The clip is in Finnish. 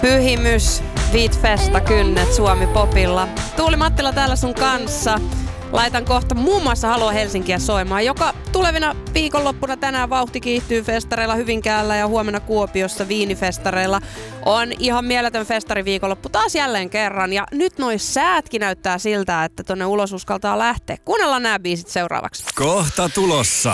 Pyhimys, Beatfesta, Kynnet, Suomi Popilla. Tuuli Mattila täällä sun kanssa. Laitan kohta muun muassa Haloo Helsinkiä soimaan, joka tulevina viikonloppuna tänään vauhti kiihtyy festareilla Hyvinkäällä ja huomenna Kuopiossa Viinifestareilla. On ihan mieletön festariviikonloppu taas jälleen kerran ja nyt noi säätkin näyttää siltä, että tonne ulos uskaltaa lähteä. Kuunnellaan nämä biisit seuraavaksi. Kohta tulossa.